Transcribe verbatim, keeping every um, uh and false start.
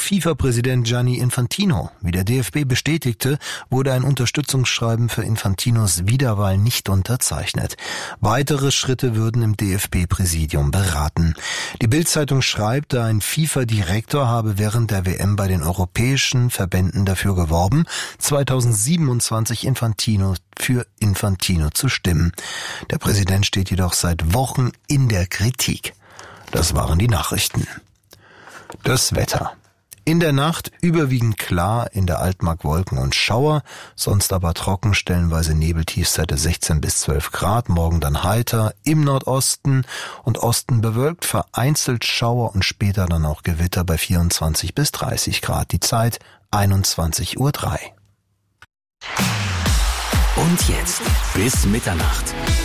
FIFA-Präsident Gianni Infantino. Wie der D F B bestätigte, wurde ein Unterstützungsschreiben für Infantinos Wiederwahl nicht unterzeichnet. Weitere Schritte würden im D F B-Präsidium beraten. Die Bild-Zeitung schreibt, ein FIFA-Direktor habe während der W M bei den europäischen Verbänden dafür geworben, zweitausendsiebenundzwanzig Infantino für Infantino zu stimmen. Der Präsident steht jedoch seit Wochen in der Kritik. Das waren die Nachrichten. Das Wetter. In der Nacht überwiegend klar, in der Altmark Wolken und Schauer, sonst aber trocken, stellenweise Nebel, Tiefstwerte sechzehn bis zwölf Grad, morgen dann heiter, im Nordosten und Osten bewölkt, vereinzelt Schauer und später dann auch Gewitter bei vierundzwanzig bis dreißig Grad, die Zeit einundzwanzig Uhr drei. Und jetzt bis Mitternacht.